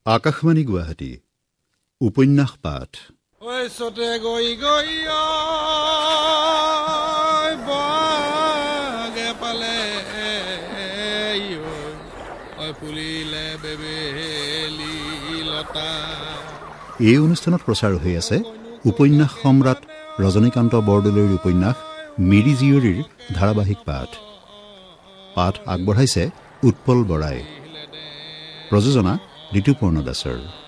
আকাশবাণী গুৱাহাটী উপন্যাস পাঠ এই অনুষ্ঠানত প্ৰচাৰ হৈ আছে উপন্যাস সম্ৰাট ৰজনীকান্ত বৰদলৈৰ উপন্যাস মিৰি জীয়ৰীৰ ধাৰাবাহিক পাঠ আগবঢ়াইছে উৎপল বৰাই। প্ৰযোজনা ঋতুপৰ্ণ দাসৰ।